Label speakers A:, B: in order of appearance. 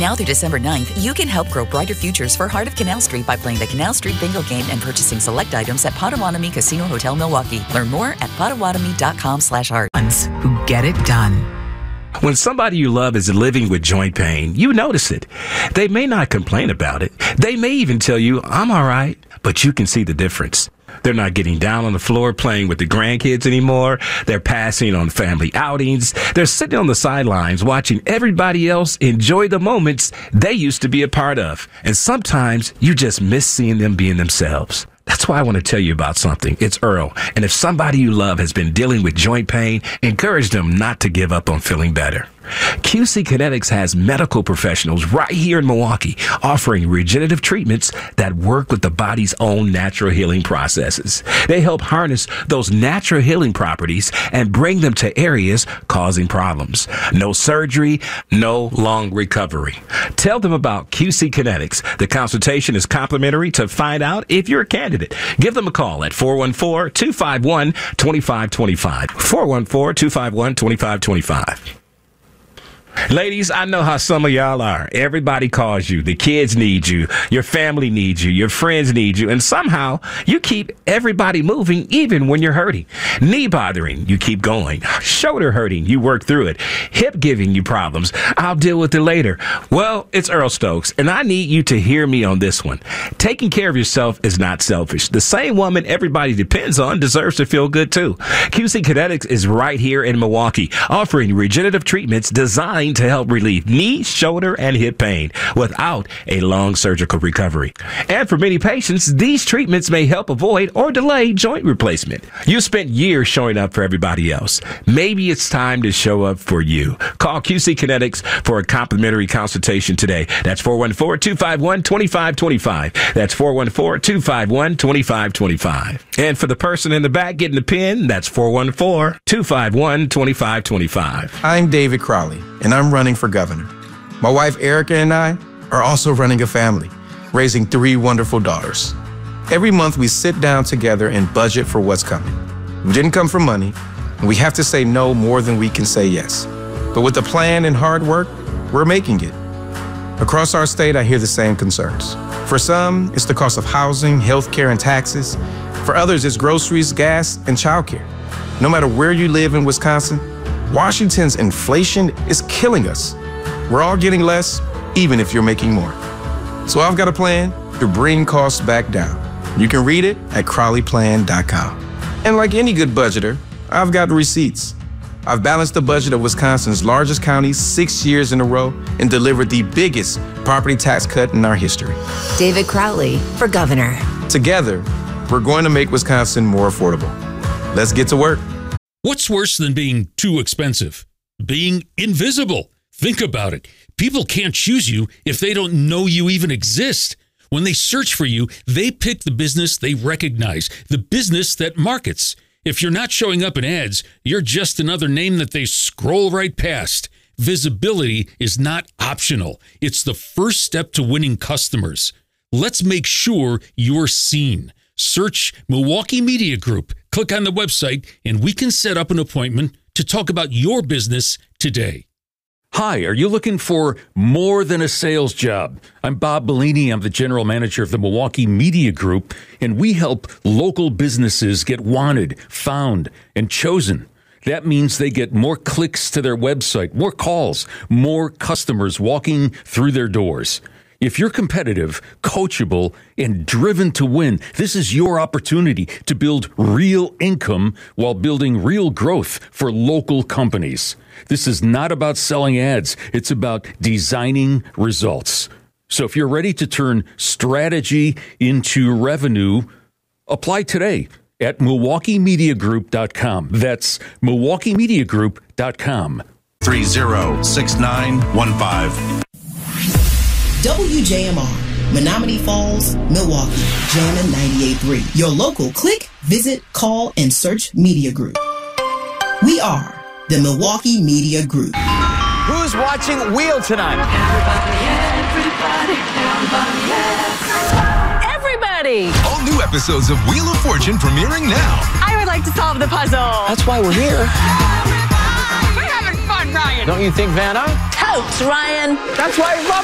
A: Now through December 9th, you can help grow brighter futures for Heart of Canal Street by playing the Canal Street Bingo game and purchasing select items at Potawatomi Casino Hotel Milwaukee. Learn more at potawatomi.com/heart.
B: Who get it done.
C: When somebody you love is living with joint pain, you notice it. They may not complain about it. They may even tell you, I'm all right, but you can see the difference. They're not getting down on the floor playing with the grandkids anymore. They're passing on family outings. They're sitting on the sidelines watching everybody else enjoy the moments they used to be a part of. And sometimes you just miss seeing them being themselves. That's why I want to tell you about something. It's Earl. And if somebody you love has been dealing with joint pain, encourage them not to give up on feeling better. QC Kinetics has medical professionals right here in Milwaukee offering regenerative treatments that work with the body's own natural healing processes. They help harness those natural healing properties and bring them to areas causing problems. No surgery, no long recovery. Tell them about QC Kinetics. The consultation is complimentary to find out if you're a candidate. Give them a call at 414-251-2525. 414-251-2525. Ladies, I know how some of y'all are. Everybody calls you. The kids need you. Your family needs you. Your friends need you. And somehow you keep everybody moving even when you're hurting. Knee bothering, you keep going. Shoulder hurting, you work through it. Hip giving you problems. I'll deal with it later. Well, it's Earl Stokes, and I need you to hear me on this one. Taking care of yourself is not selfish. The same woman everybody depends on deserves to feel good too. QC Kinetics is right here in Milwaukee, offering regenerative treatments designed to help relieve knee, shoulder, and hip pain without a long surgical recovery. And for many patients, these treatments may help avoid or delay joint replacement. You spent years showing up for everybody else. Maybe it's time to show up for you. Call QC Kinetics for a complimentary consultation today. That's 414-251-2525. That's 414-251-2525. And for the person in the back getting the pin, that's 414-251-2525.
D: I'm David Crowley, and I'm running for governor. My wife Erica and I are also running a family, raising 3 wonderful daughters. Every month we sit down together and budget for what's coming. We didn't come for money, and we have to say no more than we can say yes. But with a plan and hard work, we're making it. Across our state, I hear the same concerns. For some, it's the cost of housing, healthcare, and taxes. For others, it's groceries, gas, and childcare. No matter where you live in Wisconsin, Washington's inflation is killing us. We're all getting less, even if you're making more. So I've got a plan to bring costs back down. You can read it at CrowleyPlan.com. And like any good budgeter, I've got receipts. I've balanced the budget of Wisconsin's largest county 6 years in a row and delivered the biggest property tax cut in our history.
B: David Crowley for governor.
D: Together, we're going to make Wisconsin more affordable. Let's get to work.
E: What's worse than being too expensive? Being invisible. Think about it. People can't choose you if they don't know you even exist. When they search for you, they pick the business they recognize, the business that markets. If you're not showing up in ads, you're just another name that they scroll right past. Visibility is not optional. It's the first step to winning customers. Let's make sure you're seen. Search Milwaukee Media Group. Click on the website, and we can set up an appointment to talk about your business today. Hi, are you looking for more than a sales job? I'm Bob Bellini. I'm the general manager of the Milwaukee Media Group, and we help local businesses get wanted, found, and chosen. That means they get more clicks to their website, more calls, more customers walking through their doors. If you're competitive, coachable, and driven to win, this is your opportunity to build real income while building real growth for local companies. This is not about selling ads. It's about designing results. So if you're ready to turn strategy into revenue, apply today at MilwaukeeMediaGroup.com. That's MilwaukeeMediaGroup.com.
F: 306915.
G: WJMR, Menominee Falls, Milwaukee, Jammin' 98.3. Your local click, visit, call, and search media group. We are the Milwaukee Media Group.
H: Who's watching Wheel tonight?
I: Everybody!
F: All new episodes of Wheel of Fortune premiering now.
I: I would like to solve the puzzle.
H: That's why we're here.
I: We're having fun, Ryan.
H: Don't you think, Vanna?
I: Totes, Ryan.
H: That's why I love